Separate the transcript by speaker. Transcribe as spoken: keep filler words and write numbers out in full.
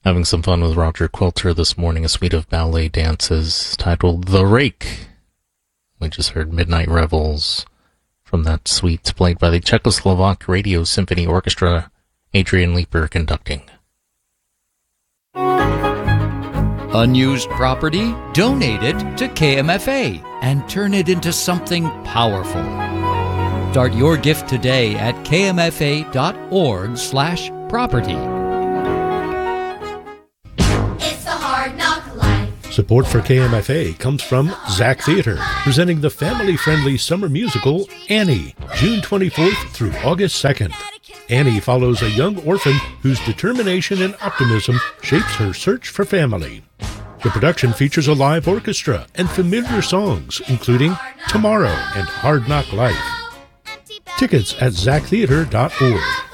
Speaker 1: Having some fun with Roger Quilter this morning, a suite of ballet dances titled The Rake. We just heard Midnight Revels from that suite, played by the Czechoslovak Radio Symphony Orchestra, Adrian Leeper conducting.
Speaker 2: Unused property? Donate it to K M F A and turn it into something powerful. Start your gift today at kmfa.org slash property.
Speaker 3: Support for K M F A comes from Zach Theater, presenting the family-friendly summer musical Annie, June twenty-fourth through August second. Annie follows a young orphan whose determination and optimism shapes her search for family. The production features a live orchestra and familiar songs, including Tomorrow and Hard Knock Life. Tickets at zach theater dot org.